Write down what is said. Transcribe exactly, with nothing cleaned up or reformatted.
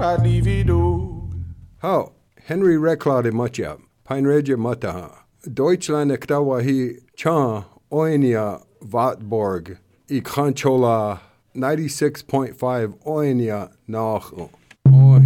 How, Henry Reclade Matja, Peinregia Mataha, Deutschland Ektawahi Cha, Oenia Vatborg, I Kranchola ninety-six point five Oenia Nach.